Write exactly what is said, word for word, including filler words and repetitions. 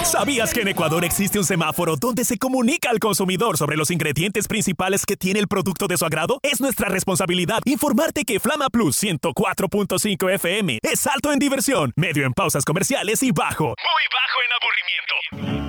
¿Sabías que en Ecuador existe un semáforo donde se comunica al consumidor sobre los ingredientes principales que tiene el producto de su agrado? Es nuestra responsabilidad informarte que Flama Plus ciento cuatro punto cinco F M es alto en diversión, medio en pausas comerciales y bajo, muy bajo en aburrimiento.